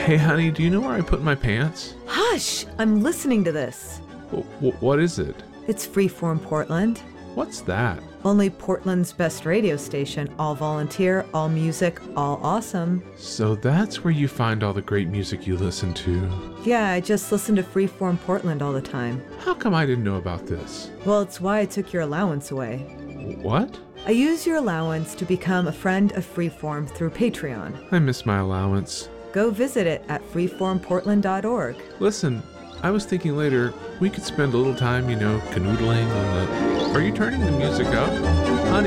Hey, honey, do you know where I put my pants? Hush! I'm listening to this. What is it? It's Freeform Portland. What's that? Only Portland's best radio station. All volunteer, all music, all awesome. So that's where you find all the great music you listen to. Yeah, I just listen to Freeform Portland all the time. How come I didn't know about this? Well, it's why I took your allowance away. What? I use your allowance to become a friend of Freeform through Patreon. I miss my allowance. Go visit it at freeformportland.org. Listen, I was thinking later we could spend a little time, canoodling on the... Are you turning the music up? Honey.